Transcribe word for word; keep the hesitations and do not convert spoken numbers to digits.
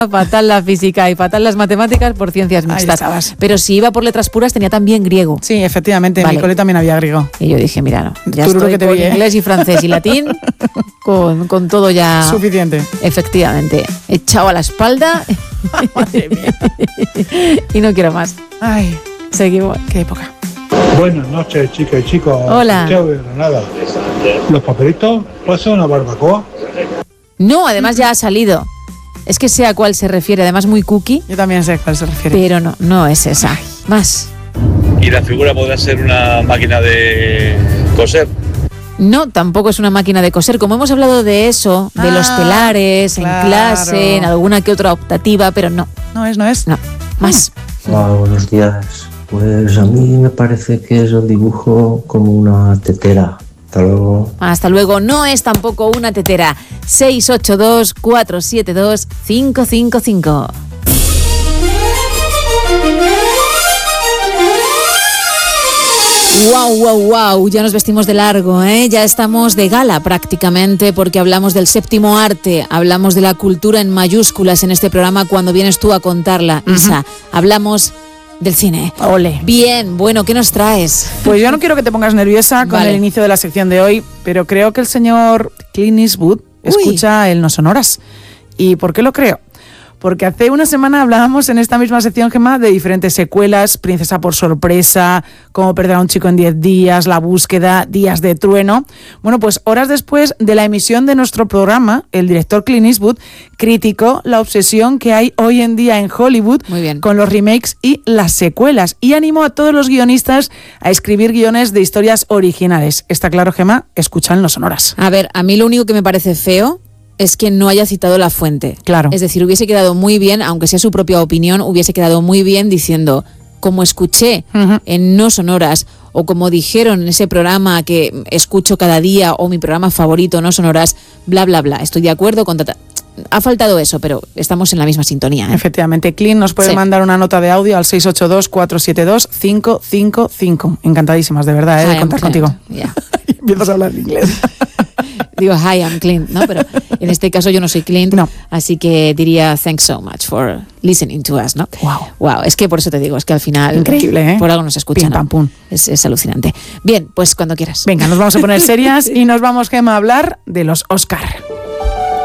fatal la física y fatal las matemáticas por ciencias mixtas. Pero si iba por letras puras tenía también griego. Sí, efectivamente, vale. En mi cole también había griego. Y yo dije, mira, no, ya Tururo estoy que te con vi, ¿eh? inglés y francés y latín, con, con todo ya... Suficiente. Efectivamente. Echado a la espalda Madre mía. Y no quiero más. Ay, seguimos. Qué época. Buenas noches, chicas y chicos. Hola. Santiago de Granada. ¿Los papelitos pasan a barbacoa? No, además ya ha salido. Es que sé a cuál se refiere, además muy cookie. Yo también sé a cuál se refiere. Pero no, no es esa. Más. ¿Y la figura podrá ser una máquina de coser? No, tampoco es una máquina de coser. Como hemos hablado de eso, de ah, los telares, claro. En clase, en alguna que otra optativa, pero no. No es, no es. No, más. Hola, buenos días. Pues a mí me parece que es un dibujo como una tetera. Hasta luego. Hasta luego. No es tampoco una tetera. seis ocho dos, cuatro siete dos, cinco cinco cinco. Wow, wow, wow, ya nos vestimos de largo, ¿eh? Ya estamos de gala prácticamente porque hablamos del séptimo arte, hablamos de la cultura en mayúsculas en este programa cuando vienes tú a contarla, uh-huh. Isa. Hablamos del cine. Ole. Bien, bueno, ¿qué nos traes? Pues yo no quiero que te pongas nerviosa con vale. el inicio de la sección de hoy, pero creo que el señor Clint Eastwood escucha Uy. el No Sonoras. ¿Y por qué lo creo? Porque hace una semana hablábamos en esta misma sección, Gemma, de diferentes secuelas, Princesa por sorpresa, Cómo perder a un chico en diez días, La búsqueda, Días de trueno. Bueno, pues horas después de la emisión de nuestro programa, el director Clint Eastwood criticó la obsesión que hay hoy en día en Hollywood con los remakes y las secuelas y animó a todos los guionistas a escribir guiones de historias originales. Está claro, Gemma, escucha en No Sonoras. A ver, a mí lo único que me parece feo es que no haya citado la fuente. Claro. Es decir, hubiese quedado muy bien, aunque sea su propia opinión, hubiese quedado muy bien diciendo, como escuché uh-huh. en No Sonoras, o como dijeron en ese programa que escucho cada día, o mi programa favorito, No Sonoras, bla, bla, bla. Estoy de acuerdo con... Tata. Ha faltado eso, pero estamos en la misma sintonía, ¿eh? Efectivamente. Clint nos puede sí. mandar una nota de audio al seis ocho dos, cuatro siete dos, cinco cinco cinco. Encantadísimas, de verdad, ¿eh? de contar contigo. Yeah. Empiezas a hablar en inglés. Digo, hi, I'm Clint, ¿no? Pero en este caso yo no soy Clint, no. Así que diría thanks so much for listening to us, ¿no? Wow. Wow, es que por eso te digo, es que al final... Increíble, ¿eh? Por algo nos escuchan, Pim, pam, pum. Es, es alucinante. Bien, pues cuando quieras. Venga, nos vamos a poner serias y nos vamos, Gemma, a hablar de los Oscar.